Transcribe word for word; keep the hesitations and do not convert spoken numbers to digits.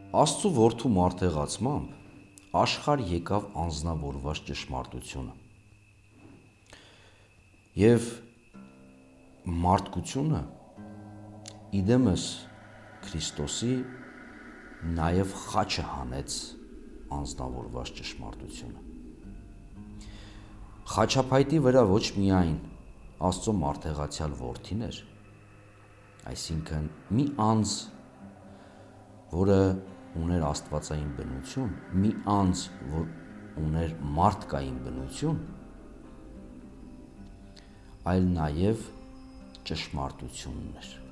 Աստծու որդու մարդեղացմամբ աշխարհ եկավ անձնավորված ճշմարտությունը։ Եվ մարդկությունը իդեմս Քրիստոսի նաև խաչը հանեց անձնավորված ճշմարտությունը։ Խաչափայտի վրա ոչ միայն Աստծո մարդեղացյալ որդին էր, այսինքն մի անձ, որը ուներ աստվածային բնություն, մի անձ, որ ուներ մարդկային բնություն, այլ նաև ճշմարտությունն էր։